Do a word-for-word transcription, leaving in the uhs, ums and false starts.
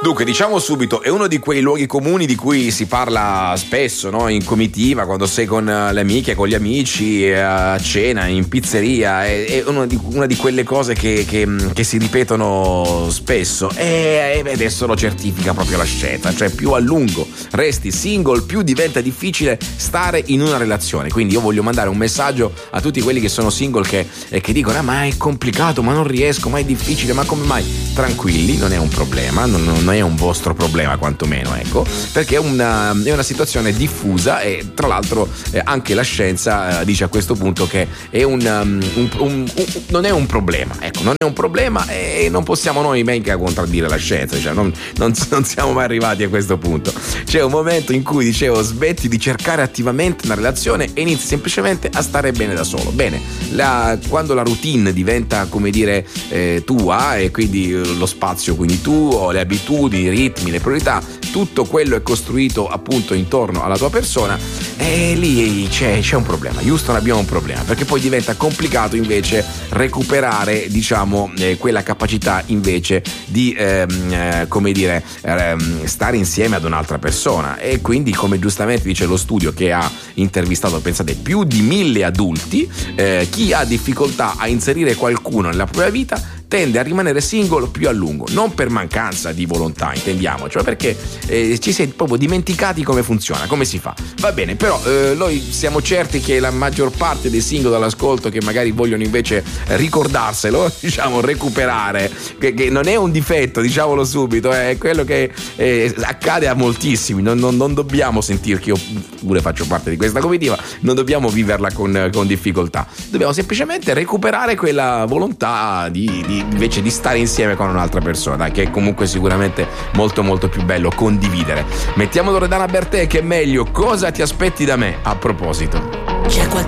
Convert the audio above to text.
Dunque, diciamo subito, è uno di quei luoghi comuni di cui si parla spesso, no? In comitiva, quando sei con le amiche, con gli amici, a cena, in pizzeria. È, è una, di, una di quelle cose che, che, che si ripetono spesso. E, e adesso lo certifica proprio la scelta. Cioè, più a lungo resti single, più diventa difficile stare in una relazione. Quindi io voglio mandare un messaggio a tutti quelli che sono single che, e che dicono: ah, ma è complicato, ma non riesco, ma è difficile, ma come mai? Tranquilli, non è un problema, non, non è un vostro problema quantomeno, ecco, perché è una, è una situazione diffusa e tra l'altro eh, anche la scienza eh, dice a questo punto che è un, um, un, un, un non è un problema, ecco, non è un problema e non possiamo noi mica contraddire la scienza, cioè non, non, non siamo mai arrivati a questo punto. C'è un momento in cui, dicevo, smetti di cercare attivamente una relazione e inizi semplicemente a stare bene da solo. Bene, la, quando la routine diventa, come dire, eh, tua e quindi lo spazio, quindi tu, o le abitudini, i ritmi, le priorità, tutto quello è costruito appunto intorno alla tua persona, e lì c'è, c'è un problema. Houston, abbiamo un problema, perché poi diventa complicato invece recuperare, diciamo, eh, quella capacità invece di ehm, eh, come dire ehm, stare insieme ad un'altra persona. E quindi, come giustamente dice lo studio che ha intervistato, pensate, più di mille adulti, eh, chi ha difficoltà a inserire qualcuno nella propria vita tende a rimanere single più a lungo, non per mancanza di volontà, intendiamoci, ma perché eh, ci si è proprio dimenticati come funziona, come si fa. Va bene, però eh, noi siamo certi che la maggior parte dei single all'ascolto che magari vogliono invece ricordarselo, diciamo, recuperare, che, che non è un difetto, diciamolo subito, è quello che eh, accade a moltissimi. Non, non, non dobbiamo sentirci, io pure faccio parte di questa comitiva, non dobbiamo viverla con, con difficoltà, dobbiamo semplicemente recuperare quella volontà di, di invece di stare insieme con un'altra persona, dai, che è comunque sicuramente molto molto più bello condividere. Mettiamo Loredana Bertè, che è meglio. Cosa ti aspetti da me? A proposito, c'è qualcosa